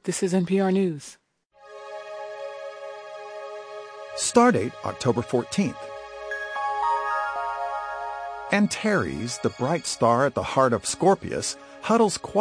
This is NPR News. Stardate October 14th. Antares, the bright star at the heart of Scorpius, huddles quietly